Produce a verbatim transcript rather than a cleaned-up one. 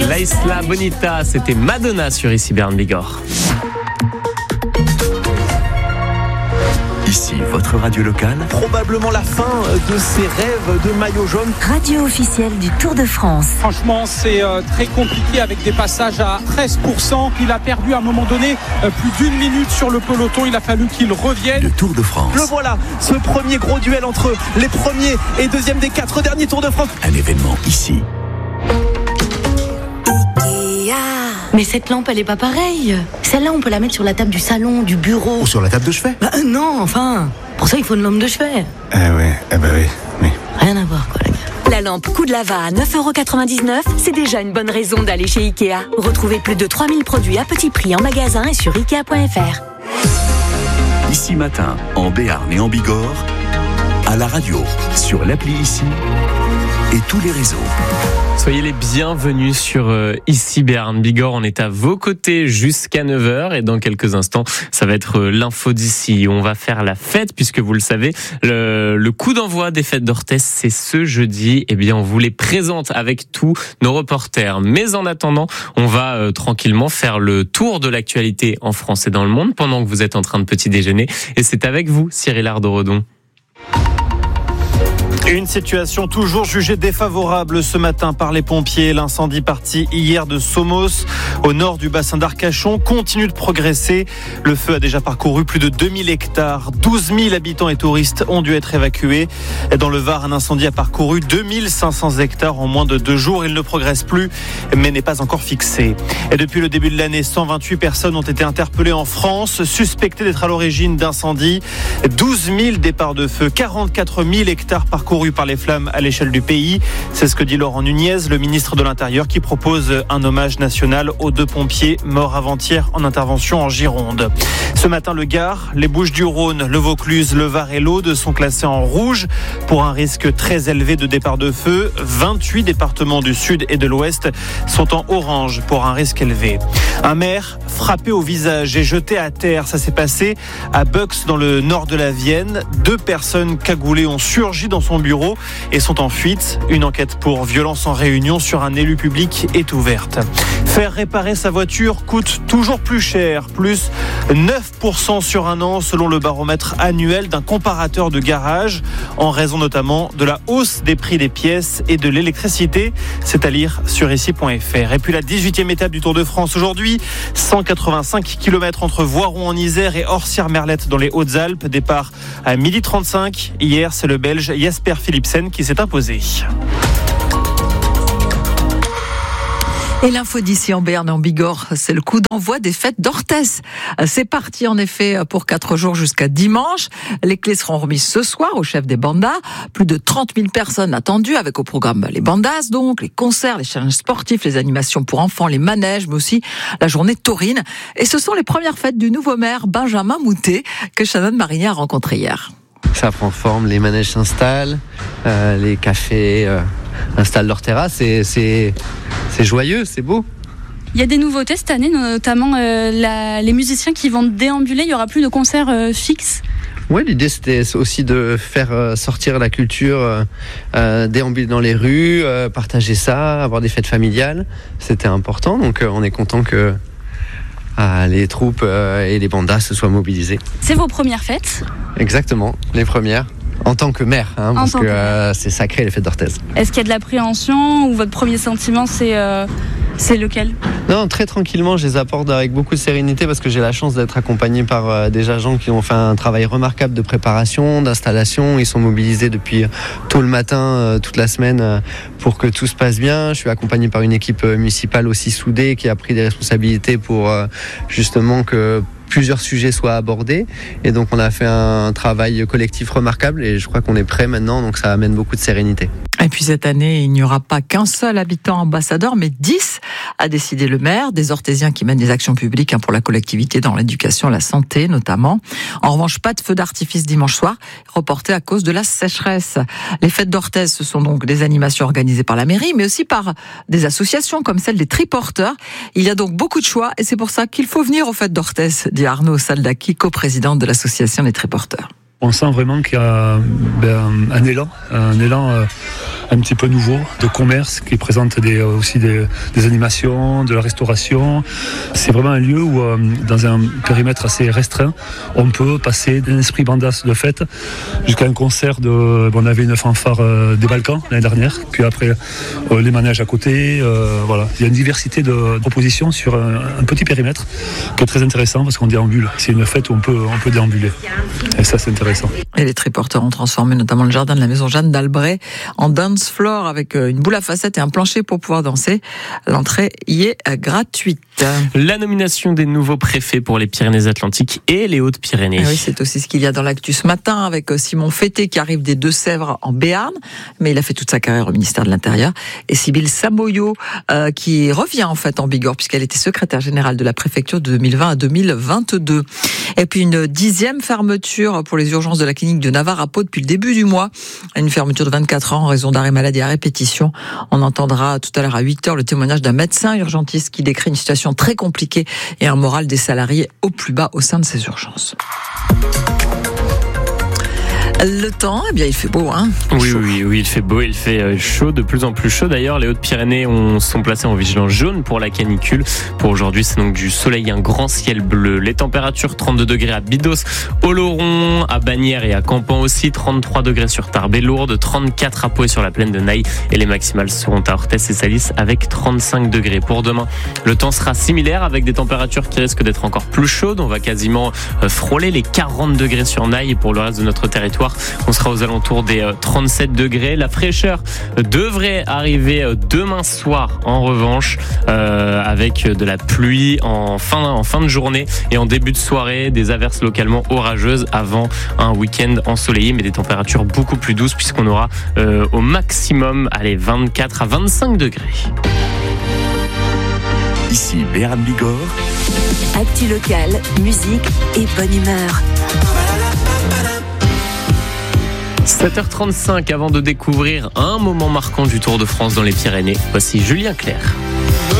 La Isla Bonita, c'était Madonna sur Ici Berne Bigorre. Ici, votre radio locale. Probablement la fin de ses rêves de maillot jaune. Radio officielle du Tour de France. Franchement, c'est euh, très compliqué avec des passages à treize pour cent. Il a perdu à un moment donné euh, plus d'une minute sur le peloton. Il a fallu qu'il revienne. Le Tour de France. Le voilà, ce premier gros duel entre les premiers et deuxièmes des quatre derniers Tours de France. Un événement ici. Mais cette lampe, elle est pas pareille. Celle-là, on peut la mettre sur la table du salon, du bureau. Ou sur la table de chevet. Bah euh, non, enfin. Pour ça, il faut une lampe de chevet. Eh ouais, eh bah oui, oui. Rien à voir, quoi, les gars. La lampe Coup de Lava à neuf euros quatre-vingt-dix-neuf, c'est déjà une bonne raison d'aller chez Ikea. Retrouvez plus de trois mille produits à petit prix en magasin et sur ikea point f r. Ici matin, en Béarn et en Bigorre, à la radio, sur l'appli Ici et tous les réseaux. Soyez les bienvenus sur euh, Ici Berne Bigorre. On est à vos côtés jusqu'à neuf heures et dans quelques instants, ça va être euh, l'info d'ici. On va faire la fête puisque vous le savez, le, le coup d'envoi des fêtes d'Orthez, c'est ce jeudi. Eh bien, on vous les présente avec tous nos reporters. Mais en attendant, on va euh, tranquillement faire le tour de l'actualité en France et dans le monde pendant que vous êtes en train de petit déjeuner. Et c'est avec vous, Cyril Ardorodon. Une situation toujours jugée défavorable ce matin par les pompiers. L'incendie parti hier de Somos, au nord du bassin d'Arcachon, continue de progresser. Le feu a déjà parcouru plus de deux mille hectares. douze mille habitants et touristes ont dû être évacués. Dans le Var, un incendie a parcouru deux mille cinq cents hectares en moins de deux jours. Il ne progresse plus, mais n'est pas encore fixé. Et depuis le début de l'année, cent vingt-huit personnes ont été interpellées en France, suspectées d'être à l'origine d'incendies. douze mille départs de feu, quarante-quatre mille hectares parcourus par les flammes à l'échelle du pays. C'est ce que dit Laurent Nunez, le ministre de l'Intérieur, qui propose un hommage national aux deux pompiers morts avant-hier en intervention en Gironde. Ce matin, le Gard, les Bouches-du-Rhône, le Vaucluse, le Var et l'Aude sont classés en rouge pour un risque très élevé de départ de feu. vingt-huit départements du sud et de l'ouest sont en orange pour un risque élevé. Un maire frappé au visage et jeté à terre. Ça s'est passé à Bux, dans le nord de la Vienne. Deux personnes cagoulées ont surgi dans son bureau et sont en fuite. Une enquête pour violence en réunion sur un élu public est ouverte. Faire réparer sa voiture coûte toujours plus cher, plus neuf pour cent sur un an selon le baromètre annuel d'un comparateur de garage, en raison notamment de la hausse des prix des pièces et de l'électricité. C'est à lire sur ici point f r. Et puis la dix-huitième étape du Tour de France aujourd'hui, cent quatre-vingt-cinq kilomètres entre Voiron en Isère et Orsières-Merlette dans les Hautes-Alpes. Départ à midi trente-cinq. Hier, c'est le Belge Jasper Philipsen qui s'est imposé. Et l'info d'ici en Béarn et en Bigorre, c'est le coup d'envoi des fêtes d'Orthez. C'est parti en effet pour quatre jours jusqu'à dimanche. Les clés seront remises ce soir au chef des bandas. Plus de trente mille personnes attendues avec au programme les bandas donc, les concerts, les challenges sportifs, les animations pour enfants, les manèges, mais aussi la journée taurine. Et ce sont les premières fêtes du nouveau maire Benjamin Moutet que Shannon Marinier a rencontré hier. Ça prend forme, les manèges s'installent, euh, les cafés euh, installent leurs terrasses, et c'est, c'est joyeux, c'est beau. Il y a des nouveautés cette année, notamment euh, la, les musiciens qui vont déambuler, il n'y aura plus de concerts euh, fixes. Oui, l'idée c'était aussi de faire euh, sortir la culture, euh, euh, déambuler dans les rues, euh, partager ça, avoir des fêtes familiales, c'était important, donc euh, on est content que Ah, les troupes euh, et les bandas se soient mobilisés. C'est vos premières fêtes ? Exactement, les premières. En tant que maire, hein, parce que, que euh, c'est sacré les fêtes d'Orthez. Est-ce qu'il y a de l'appréhension ou votre premier sentiment c'est, euh, c'est lequel ? Non, très tranquillement, je les apporte avec beaucoup de sérénité parce que j'ai la chance d'être accompagné par euh, des agents qui ont fait un travail remarquable de préparation, d'installation. Ils sont mobilisés depuis tôt le matin, euh, toute la semaine, euh, pour que tout se passe bien. Je suis accompagné par une équipe municipale aussi soudée qui a pris des responsabilités pour euh, justement que plusieurs sujets soient abordés, et donc on a fait un travail collectif remarquable et je crois qu'on est prêt maintenant, donc ça amène beaucoup de sérénité. Et puis cette année, il n'y aura pas qu'un seul habitant ambassadeur, mais dix, a décidé le maire, des Orthésiens qui mènent des actions publiques pour la collectivité dans l'éducation, la santé notamment. En revanche, pas de feu d'artifice dimanche soir, reporté à cause de la sécheresse. Les fêtes d'Orthez, ce sont donc des animations organisées par la mairie, mais aussi par des associations comme celle des Triporteurs. Il y a donc beaucoup de choix et c'est pour ça qu'il faut venir aux fêtes d'Orthez, dit Arnaud Saldaki, coprésident de l'association des Triporteurs. On sent vraiment qu'il y a ben, un élan, un élan euh, un petit peu nouveau de commerce qui présente des, aussi des, des animations, de la restauration. C'est vraiment un lieu où, euh, dans un périmètre assez restreint, on peut passer d'un esprit bandas de fête jusqu'à un concert de... On avait une fanfare euh, des Balkans l'année dernière, puis après euh, les manèges à côté. Euh, voilà. Il y a une diversité de propositions sur un, un petit périmètre qui est très intéressant parce qu'on déambule. C'est une fête où on peut, on peut déambuler. Et ça, c'est intéressant. Et les triporteurs ont transformé notamment le jardin de la maison Jeanne d'Albret en dance floor avec une boule à facettes et un plancher pour pouvoir danser. L'entrée y est gratuite. La nomination des nouveaux préfets pour les Pyrénées-Atlantiques et les Hautes-Pyrénées. Ah oui, c'est aussi ce qu'il y a dans l'actu ce matin avec Simon Fété qui arrive des Deux-Sèvres en Béarn, mais il a fait toute sa carrière au ministère de l'Intérieur. Et Sybille Samoyo euh, qui revient en fait en Bigorre puisqu'elle était secrétaire générale de la préfecture de deux mille vingt à deux mille vingt-deux. Et puis une dixième fermeture pour les urgences de la clinique de Navarre à Pau depuis le début du mois. Une fermeture de vingt-quatre ans en raison d'arrêt maladie à répétition. On entendra tout à l'heure à huit heures le témoignage d'un médecin urgentiste qui décrit une situation très compliquée et un moral des salariés au plus bas au sein de ces urgences. Le temps, eh bien, il fait beau, hein. Oui, oui, oui, il fait beau, il fait chaud, de plus en plus chaud. D'ailleurs, les Hautes-Pyrénées ont, sont placées en vigilance jaune pour la canicule. Pour aujourd'hui, c'est donc du soleil, un grand ciel bleu. Les températures, trente-deux degrés à Bidos, Oloron, à Bagnères et à Campan aussi, trente-trois degrés sur Tarbes et Lourdes, trente-quatre à Pau et sur la plaine de Naï. Et les maximales seront à Orthez et Salis avec trente-cinq degrés. Pour demain, le temps sera similaire avec des températures qui risquent d'être encore plus chaudes. On va quasiment frôler les quarante degrés sur Naï et pour le reste de notre territoire, on sera aux alentours des trente-sept degrés. La fraîcheur devrait arriver demain soir en revanche, euh, avec de la pluie en fin, en fin de journée et en début de soirée, des averses localement orageuses avant un week-end ensoleillé, mais des températures beaucoup plus douces puisqu'on aura euh, au maximum allez, vingt-quatre à vingt-cinq degrés. Ici Béarn Bigorre. Actu local, musique et bonne humeur. sept heures trente-cinq avant de découvrir un moment marquant du Tour de France dans les Pyrénées. Voici Julien Clerc.